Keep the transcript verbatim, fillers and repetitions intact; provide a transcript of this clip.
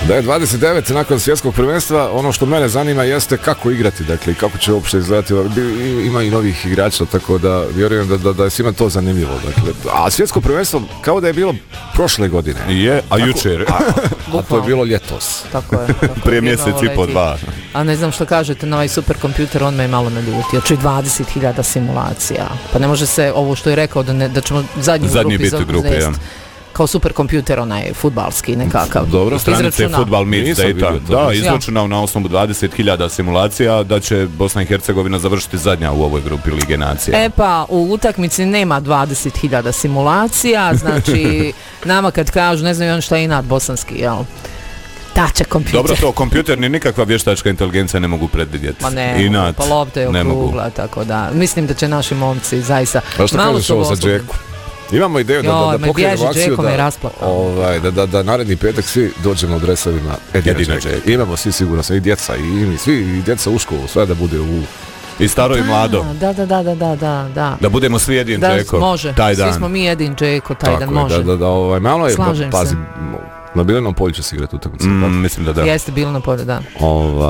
Da je dvadeset devet nakon svjetskog prvenstva, ono što mene zanima jeste kako igrati, dakle, kako će uopšte izgledati. Ima i novih igrača, tako da vjerujem da, da, da je svima to zanimljivo. Dakle, a svjetsko prvenstvo kao da je bilo prošle godine. Je, a tako, jučer. A, a to je bilo ljetos. Tako je. Tako Prije mjesec i po dva. A ne znam što kažete na ovaj superkompjuter, on me je malo naljutio. Čuj, dvadeset hiljada simulacija. Pa ne može se ovo što je rekao da, ne, da ćemo zadnji u zadnji grupi, biti u grupi, ja. Kao superkompjuter, onaj fudbalski nekakav. Dobro, stranice Football Meets Data. Da, izračunao na osnovu dvadeset hiljada simulacija da će Bosna i Hercegovina završiti zadnja u ovoj grupi Lige nacija. E pa, u utakmici nema dvadeset hiljada simulacija, znači nama kad kažu, ne znam on šta je inat bosanski, jel? Tače kompjuter. Dobro, to kompjuter ni nikakva vještačka inteligencija ne mogu predvidjeti. Pa ne, inat, pa lopta je okrugla, tako da. Mislim da će naši momci zaista... Pa što kažeš ovo za Džeku? Imamo ideju da, da, da pokrenemo akciju da, ovaj, da, da, da naredni petak svi dođemo u dresovima Edina Džeka. Imamo svi sigurno, i djeca, i mi, svi, i djeca u školu, sve da bude u... I staro i mlado. Da, da, da, da, da, da. Da budemo svi Edin Džeko. Može, taj dan. Svi smo mi Edin Džeko, taj tako dan može. Da, da, da, ovaj, malo je, slažem pazi, se. na Bilenom polju će se igrati utakmicu. Mm, mislim da da. Jeste Bileno polje, da. Ova